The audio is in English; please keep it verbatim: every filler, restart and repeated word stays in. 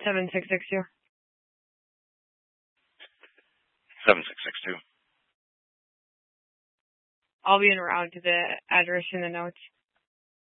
seven six six two. seven six six two. I'll be en route to the address in the notes.